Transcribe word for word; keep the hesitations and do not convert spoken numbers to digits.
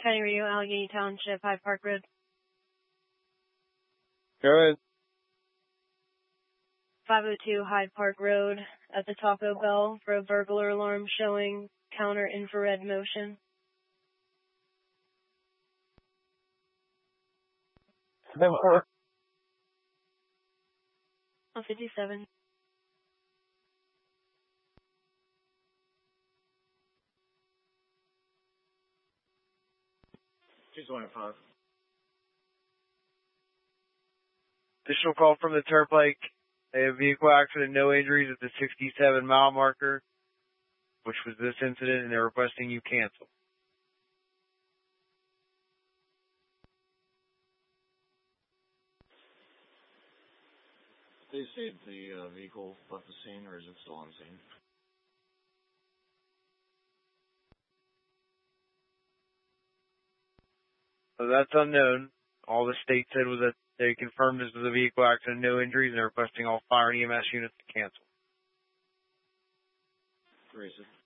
County Radio, Allegheny Township, Hyde Park Road. Go ahead. five oh two Hyde Park Road at the Taco Bell for a burglar alarm showing counter-infrared motion. Never. On fifty-seven. two twenty-five. Additional call from the Turnpike. They have vehicle accident, no injuries at the sixty-seven mile marker, which was this incident, and they're requesting you cancel. They say the uh, vehicle left the scene, or is it still on scene? So that's unknown. All the state said was that they confirmed this was a vehicle accident, no injuries, and they're requesting all fire and E M S units to cancel. Racist.